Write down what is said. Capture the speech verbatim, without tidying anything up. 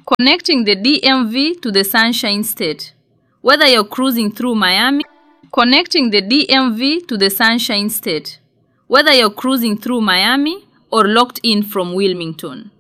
Connecting the D M V to the Sunshine State. Whether you're cruising through Miami, connecting the D M V to the Sunshine State. Whether you're cruising through Miami or locked in from Wilmington.